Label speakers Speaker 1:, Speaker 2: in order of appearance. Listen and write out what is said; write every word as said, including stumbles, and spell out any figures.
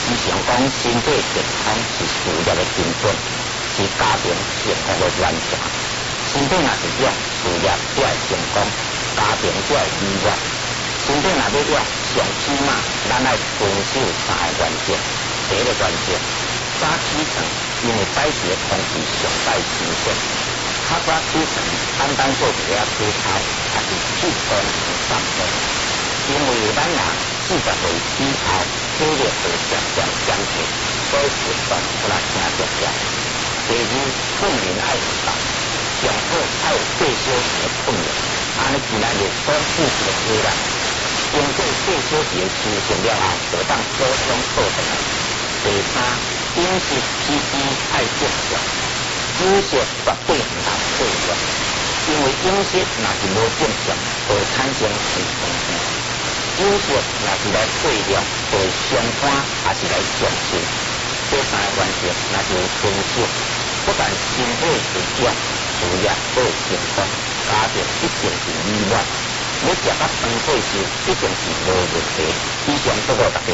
Speaker 1: 时常讲身体健康是事业的根本，是家庭幸福的源泉。身体若是弱，事业才会成功，家庭才会美满。身体若要弱，上起码咱爱遵守三个原则。第一个原则，早起床，因为早时的空气上带新鲜。较早起床，简单做一下洗头，也是去公园散步。因为咱人四十岁以后，体力会渐渐减退，所以运动不来真重要。第二，困眠爱运动，上好爱有八小时的困眠，安尼自然就保持一个体力。经过八小时的休息了后，就当补充补回来。第三，饮食起居爱正常，主食绝对唔通过量，因为饮食若是无正常，会产生脂肪病。饮食若是来过量，会伤肝，也是来伤肾。这三个原则若是有遵守，不但身体会强，事业会成功，家庭一定是美满。要食到长退休，一定是无问题。以上祝福大家